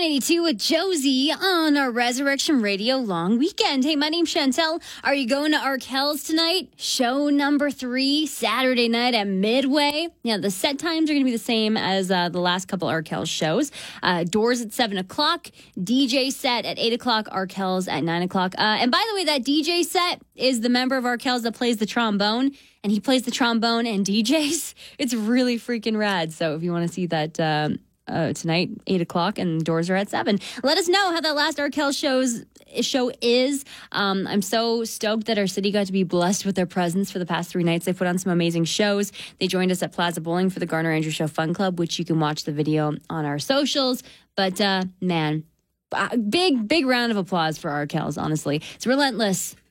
182 with Josie on our Resurrection Radio long weekend. Hey, my name's Chantel. Are you going to Arkells tonight? Show number 3, Saturday night at Midway. Yeah, the set times are going to be the same as the last couple Arkells shows. Doors at 7 o'clock, DJ set at 8 o'clock, Arkells at 9 o'clock. And by the way, that DJ set is the member of Arkells that plays the trombone, and he plays the trombone and DJs. It's really freaking rad. So if you want to see that tonight, 8 o'clock, and doors are at 7. Let us know how that last Arkells show is. I'm so stoked that our city got to be blessed with their presence for the past 3 nights. They put on some amazing shows. They joined us at Plaza Bowling for the Garner Andrews Show Fun Club, which you can watch the video on our socials. But man, big round of applause for Arkells, honestly. It's relentless.